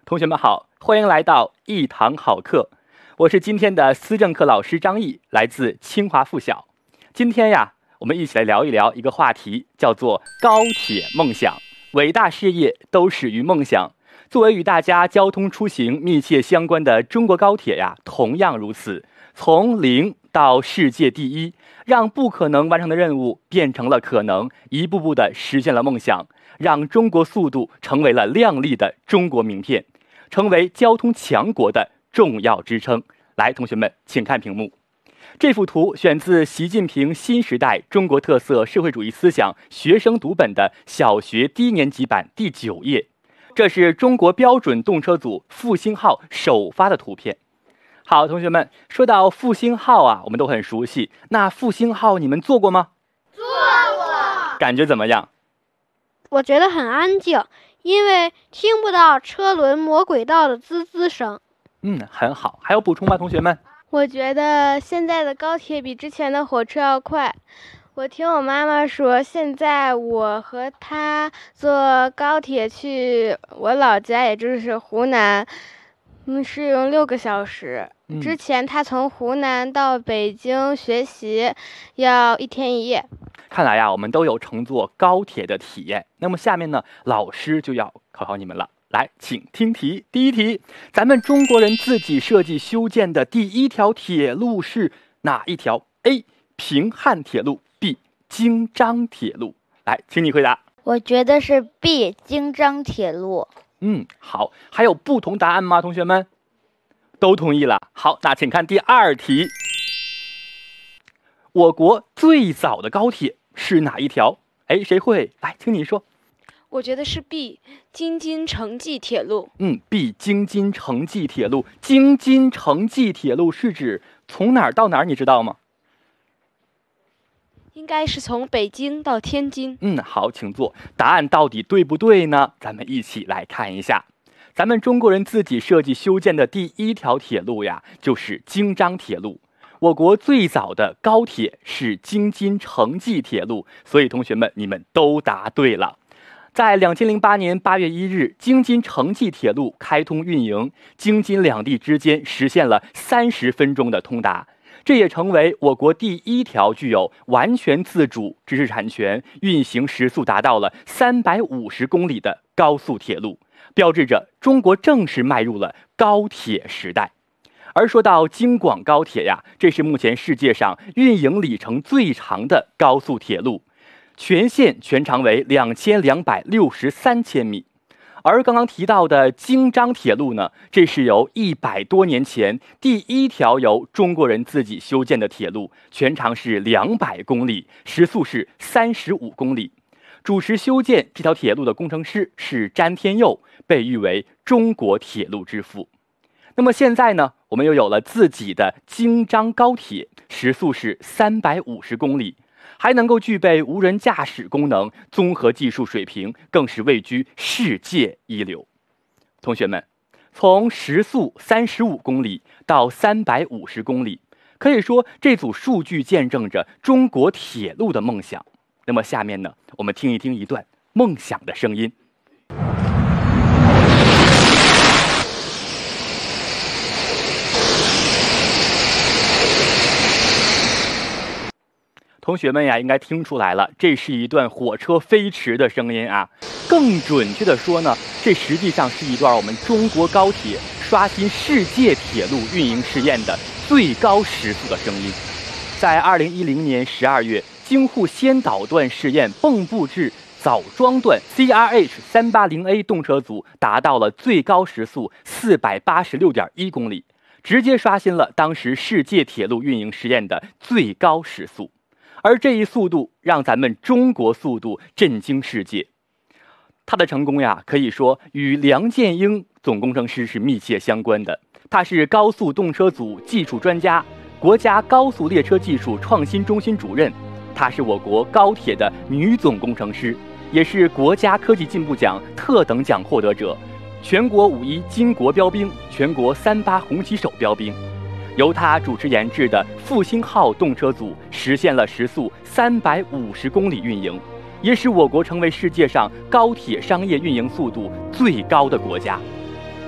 同学们好，欢迎来到一堂好课，我是今天的思政课老师张毅，来自清华附小。今天呀，我们一起来聊一聊一个话题，叫做高铁梦想。伟大事业都始于梦想。作为与大家交通出行密切相关的中国高铁呀，同样如此，从零到世界第一，让不可能完成的任务变成了可能，一步步的实现了梦想，让中国速度成为了亮丽的中国名片，成为交通强国的重要支撑。来，同学们，请看屏幕。这幅图选自习近平新时代中国特色社会主义思想学生读本的小学低年级版第9页。这是中国标准动车组复兴号首发的图片。好，同学们，说到复兴号啊，我们都很熟悉。那复兴号你们坐过吗？ 坐过。 感觉怎么样？ 我觉得很安静，因为听不到车轮磨轨道的滋滋声。 很好。还有补充吗，同学们？ 我觉得现在的高铁比之前的火车要快。我听我妈妈说，现在我和她坐高铁去我老家，也就是湖南，是用6个小时。之前她从湖南到北京学习，要1天1夜。 看来呀，我们都有乘坐高铁的体验。那么下面呢，老师就要考考你们了。来，请听题。第一题，咱们中国人自己设计修建的第1条铁路是哪一条 ？A. 平汉铁路 B. 京张铁路。来，请你回答。 我觉得是 B. 京张铁路。 好。还有不同答案吗？同学们都同意了。好，那请看第2题。我国最早的高铁是哪一条？谁会？来，请你说。 我觉得是 B. 京津城际铁路。 B. 京津城际铁路。京津城际铁路是指从哪儿到哪儿？你知道吗？ 应该是从北京到天津。 好，请坐。答案到底对不对呢？咱们一起来看一下。咱们中国人自己设计修建的第1条铁路呀，就是京张铁路。我国最早的高铁是京津城际铁路，所以同学们，你们都答对了。在2008年8月1日，京津城际铁路开通运营，京津两地之间实现了30分钟的通达。这也成为我国第1条具有完全自主知识产权、运行时速达到了350公里的高速铁路，标志着中国正式迈入了高铁时代。而说到京广高铁呀，这是目前世界上运营里程最长的高速铁路，全线全长为2263千米。而刚刚提到的京张铁路呢，这是由100多年前第1条由中国人自己修建的铁路，全长是200公里，时速是35公里。主持修建这条铁路的工程师是詹天佑，被誉为中国铁路之父。那么现在呢，我们又有了自己的京张高铁，时速是350公里。还能够具备无人驾驶功能，综合技术水平更是位居世界一流。同学们，从时速35公里到350公里，可以说这组数据见证着中国铁路的梦想。那么下面呢，我们听一听一段梦想的声音。同学们呀，应该听出来了，这是一段火车飞驰的声音啊。更准确的说呢，这实际上是一段我们中国高铁刷新世界铁路运营试验的最高时速的声音。在2010年12月，京沪先导段试验蚌埠至枣庄段 CRH380A 动车组达到了最高时速486.1公里，直接刷新了当时世界铁路运营试验的最高时速。而这一速度让咱们中国速度震惊世界。它的成功呀，可以说与梁建英总工程师是密切相关的。他是高速动车组技术专家，国家高速列车技术创新中心主任。她是我国高铁的女总工程师，也是国家科技进步奖特等奖获得者，全国5.1金国标兵，全国3.8红旗手标兵。由他主持研制的复兴号动车组实现了时速350公里运营，也使我国成为世界上高铁商业运营速度最高的国家。